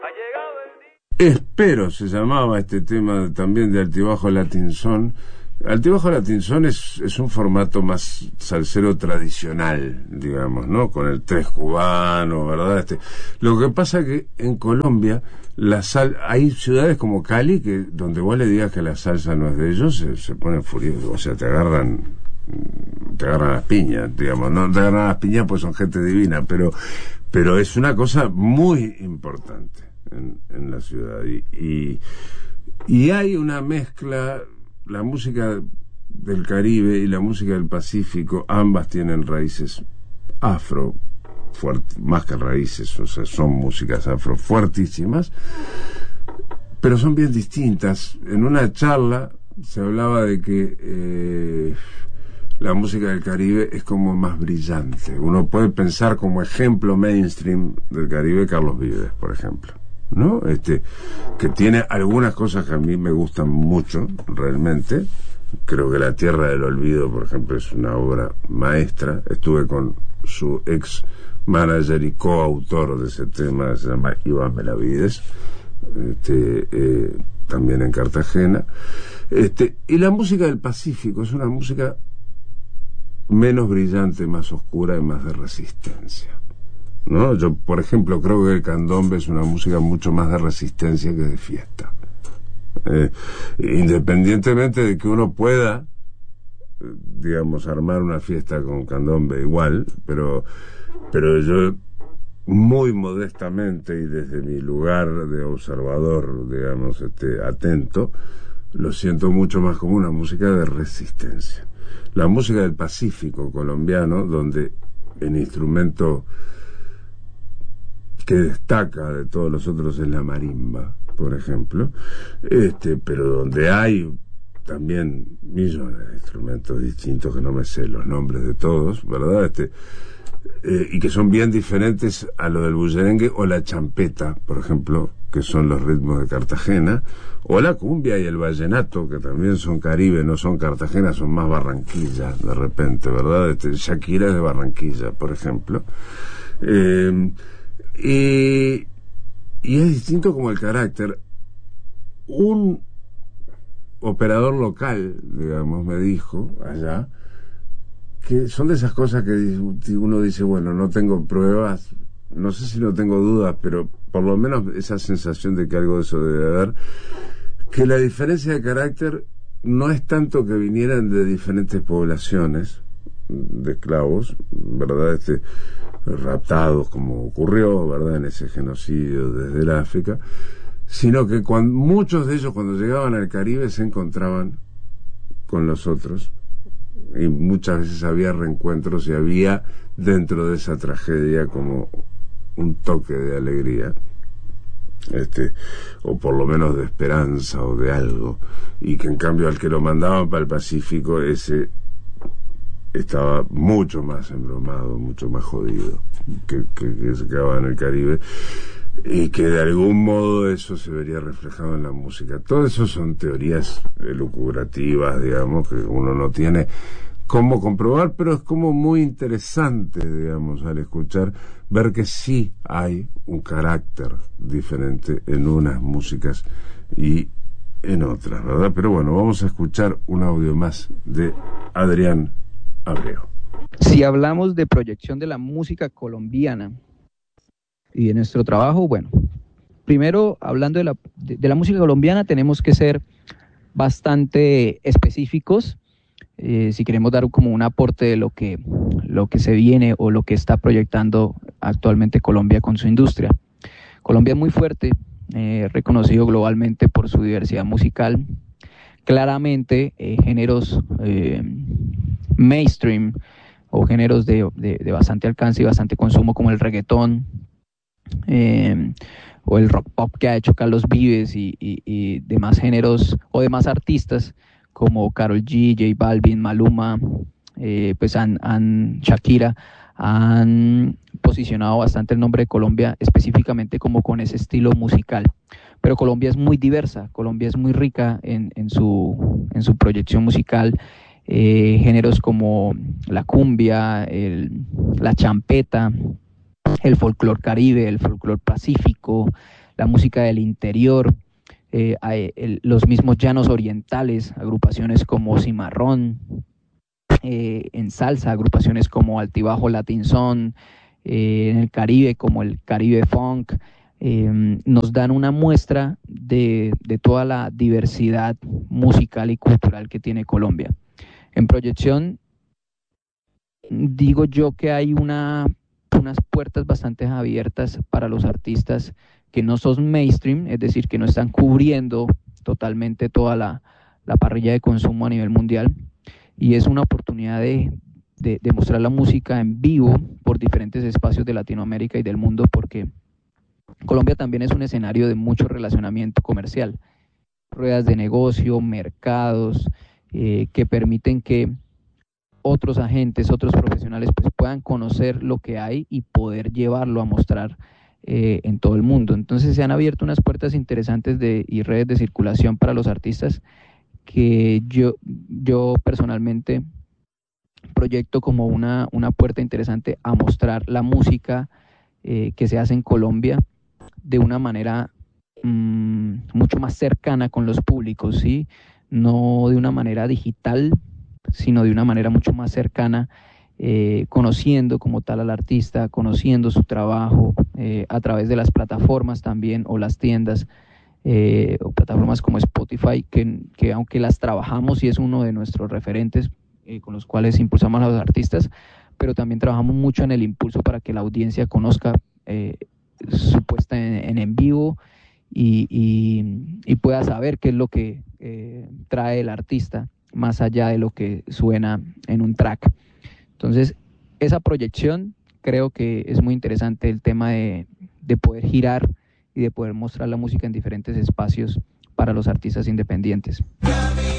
Espero se llamaba este tema también de Altibajo Latinson. Altibajo Latinson es un formato más salsero tradicional, digamos, ¿no? Con el tres cubano, ¿verdad? Lo que pasa que en Colombia hay ciudades como Cali que donde vos le digas que la salsa no es de ellos se ponen furiosos, o sea, te agarran las piñas, digamos, no te agarran las piñas pues son gente divina, pero es una cosa muy importante en la ciudad y hay una mezcla. La música del Caribe y la música del Pacífico, ambas tienen raíces afro, más que raíces, o sea, son músicas afro fuertísimas, pero son bien distintas. En una charla se hablaba de que la música del Caribe es como más brillante. Uno puede pensar como ejemplo mainstream del Caribe Carlos Vives, por ejemplo, ¿no? Que tiene algunas cosas que a mí me gustan mucho, realmente. Creo que La Tierra del Olvido, por ejemplo, es una obra maestra. Estuve con su ex manager y coautor de ese tema, se llama Iván Benavides, también en Cartagena. Y la música del Pacífico es una música menos brillante, más oscura y más de resistencia, ¿no? Yo, por ejemplo, creo que el candombe es una música mucho más de resistencia que de fiesta. Independientemente de que uno pueda, digamos, armar una fiesta con candombe igual, pero yo muy modestamente y desde mi lugar de observador, digamos, atento, lo siento mucho más como una música de resistencia. La música del Pacífico colombiano, donde el instrumento que destaca de todos los otros es la marimba, por ejemplo, pero donde hay también millones de instrumentos distintos que no me sé los nombres de todos, ¿verdad? Y que son bien diferentes a lo del bullerengue o la champeta, por ejemplo, que son los ritmos de Cartagena, o la cumbia y el vallenato, que también son Caribe, no son Cartagena, son más Barranquilla, de repente, ¿verdad? Shakira es de Barranquilla, por ejemplo. Y es distinto como el carácter. Un operador local, digamos, me dijo allá, que son de esas cosas que uno dice, bueno, no tengo pruebas, no sé si no tengo dudas, pero por lo menos esa sensación de que algo de eso debe haber, que la diferencia de carácter no es tanto que vinieran de diferentes poblaciones de esclavos, ¿verdad? Raptados como ocurrió, ¿verdad?, en ese genocidio desde el África, sino que muchos de ellos cuando llegaban al Caribe se encontraban con los otros y muchas veces había reencuentros y había dentro de esa tragedia como un toque de alegría, o por lo menos de esperanza o de algo, y que en cambio al que lo mandaban para el Pacífico, ese estaba mucho más embromado, mucho más jodido que se quedaba en el Caribe, y que de algún modo eso se vería reflejado en la música. Todo eso son teorías elucubrativas, digamos, que uno no tiene cómo comprobar, pero es como muy interesante, digamos, al escuchar, ver que sí hay un carácter diferente en unas músicas y en otras, ¿verdad? Pero bueno, vamos a escuchar un audio más de Adrián Abreu. Si hablamos de proyección de la música colombiana y de nuestro trabajo, bueno, primero hablando de la música colombiana tenemos que ser bastante específicos si queremos dar como un aporte de lo que se viene o lo que está proyectando actualmente Colombia con su industria. Colombia es muy fuerte, reconocido globalmente por su diversidad musical, claramente géneros mainstream o géneros de bastante alcance y bastante consumo como el reggaetón o el rock pop que ha hecho Carlos Vives y demás géneros o demás artistas como Karol G, J Balvin, Maluma, pues Shakira han posicionado bastante el nombre de Colombia específicamente como con ese estilo musical. Pero Colombia es muy diversa, Colombia es muy rica en su proyección musical, géneros como la cumbia, la champeta, el folclor caribe, el folclor pacífico, la música del interior, los mismos llanos orientales, agrupaciones como Cimarrón, en salsa, agrupaciones como Altibajo Latin Son, en el Caribe como el Caribe Funk, nos dan una muestra de toda la diversidad musical y cultural que tiene Colombia. En proyección, digo yo que hay unas puertas bastante abiertas para los artistas que no son mainstream, es decir, que no están cubriendo totalmente toda la parrilla de consumo a nivel mundial, y es una oportunidad de mostrar la música en vivo por diferentes espacios de Latinoamérica y del mundo, porque Colombia también es un escenario de mucho relacionamiento comercial, ruedas de negocio, mercados, que permiten que otros agentes, otros profesionales pues puedan conocer lo que hay y poder llevarlo a mostrar en todo el mundo. Entonces se han abierto unas puertas interesantes y redes de circulación para los artistas que yo personalmente proyecto como una puerta interesante a mostrar la música que se hace en Colombia de una manera mucho más cercana con los públicos, ¿sí? No de una manera digital, sino de una manera mucho más cercana, conociendo como tal al artista, conociendo su trabajo a través de las plataformas también o las tiendas, o plataformas como Spotify, que aunque las trabajamos y es uno de nuestros referentes con los cuales impulsamos a los artistas, pero también trabajamos mucho en el impulso para que la audiencia conozca su puesta en vivo y pueda saber qué es lo que trae el artista más allá de lo que suena en un track. Entonces, esa proyección creo que es muy interesante, el tema de poder girar y de poder mostrar la música en diferentes espacios para los artistas independientes.